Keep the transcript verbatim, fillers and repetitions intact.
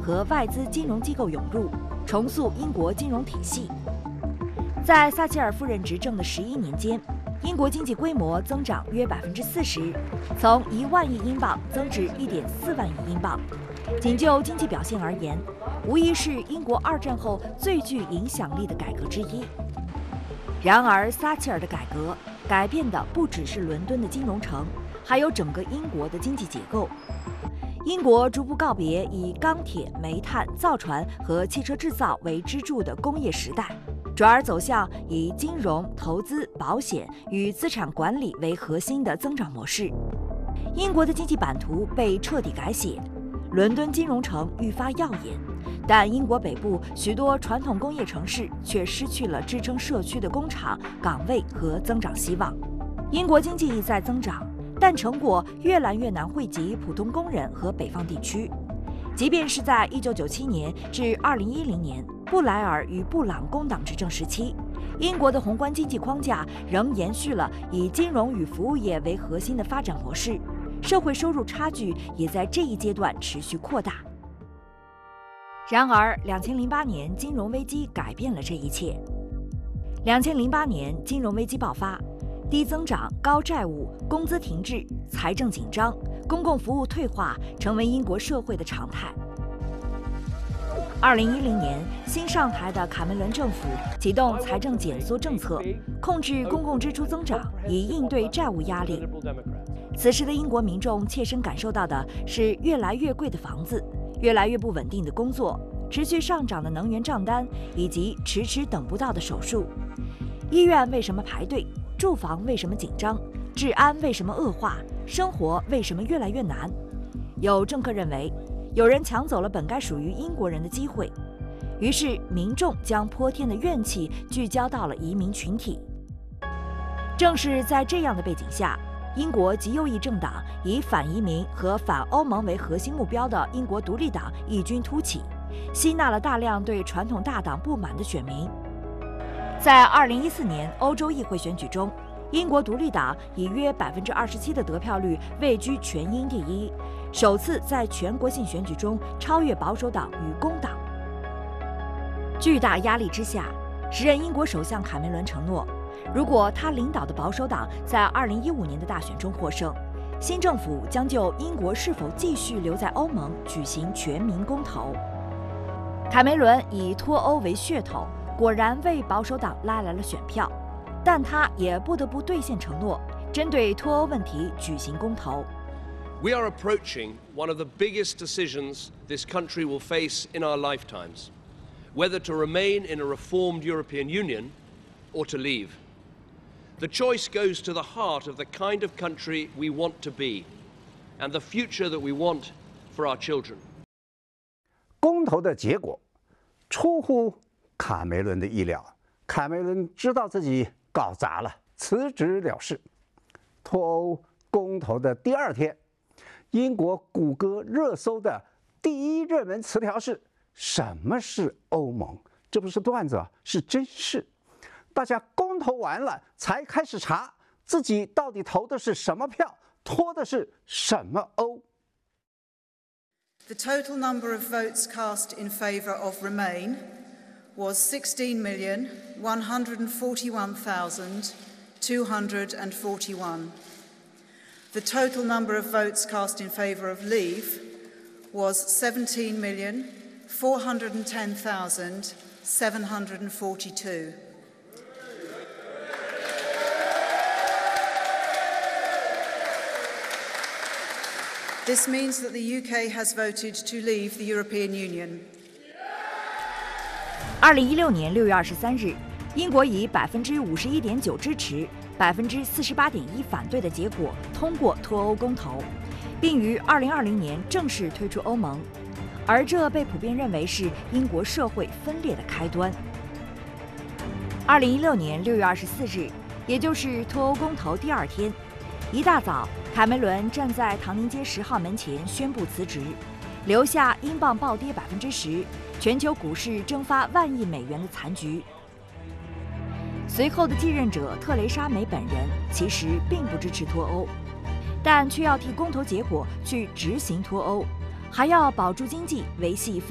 和外资金融机构涌入，重塑英国金融体系。在撒切尔夫人执政的十一年间，英国经济规模增长约百分之四十，从一万亿英镑增至一点四万亿英镑。仅就经济表现而言，无疑是英国二战后最具影响力的改革之一。然而，撒切尔的改革改变的不只是伦敦的金融城，还有整个英国的经济结构。英国逐步告别以钢铁、煤炭、造船和汽车制造为支柱的工业时代，转而走向以金融、投资、保险与资产管理为核心的增长模式。英国的经济版图被彻底改写，伦敦金融城愈发耀眼，但英国北部许多传统工业城市却失去了支撑社区的工厂、岗位和增长希望。英国经济在增长，但成果越来越难惠及普通工人和北方地区。即便是在一九九七年至二零一零年布莱尔与布朗工党执政时期，英国的宏观经济框架仍延续了以金融与服务业为核心的发展模式，社会收入差距也在这一阶段持续扩大。然而，两千零八年金融危机改变了这一切。两千零八年金融危机爆发，低增长、高债务、工资停滞、财政紧张、公共服务退化成为英国社会的常态。二零一零年，新上台的卡梅伦政府启动财政减缩政策，控制公共支出增长，以应对债务压力。此时的英国民众切身感受到的是越来越贵的房子、越来越不稳定的工作、持续上涨的能源账单，以及迟迟等不到的手术。医院为什么排队？住房为什么紧张？治安为什么恶化？生活为什么越来越难？有政客认为，有人抢走了本该属于英国人的机会，于是民众将泼天的怨气聚焦到了移民群体。正是在这样的背景下，英国极右翼政党以反移民和反欧盟为核心目标的英国独立党异军突起，吸纳了大量对传统大党不满的选民。在二零一四年欧洲议会选举中，英国独立党以约百分之二十七的得票率位居全英第一，首次在全国性选举中超越保守党与工党。巨大压力之下，时任英国首相卡梅伦承诺，如果他领导的保守党在二零一五年的大选中获胜，新政府将就英国是否继续留在欧盟举行全民公投。卡梅伦以脱欧为噱头，果然为保守党拉来了选票，但他也不得不兑现承诺，针对脱欧问题举行公投。 We are approaching one of the biggest decisions this country will face in our lifetimes, whether to remain in a reformed European Union or to leave. The choice goes to the heart of the kind of country we want to be, and the future that we want for our children. 公投的结果出乎卡梅伦的意料，卡梅伦知道自己搞砸了，辞职了事。脱欧公投的第二天，英国谷歌热搜的第一热门词条是“什么是欧盟”？这不是段子啊，是真事。大家公投完了，才开始查自己到底投的是什么票，脱的是什么欧。 The total number of votes cast in favour of Remain was sixteen million one hundred forty-one thousand two hundred forty-one. The total number of votes cast in favour of Leave was seventeen million four hundred ten thousand seven hundred forty-two. This means that the U K has voted to leave the European Union. 二零一六年六月二十三日，英国以百分之五十一点九支持、百分之四十八点一反对的结果通过脱欧公投，并于二零二零年正式退出欧盟，而这被普遍认为是英国社会分裂的开端。二零一六年六月二十四日，也就是脱欧公投第二天，一大早，卡梅伦站在唐宁街十号门前宣布辞职，留下英镑暴跌百分之十，全球股市蒸发万亿美元的残局。随后的继任者特蕾莎梅本人其实并不支持脱欧，但却要替公投结果去执行脱欧，还要保住经济，维系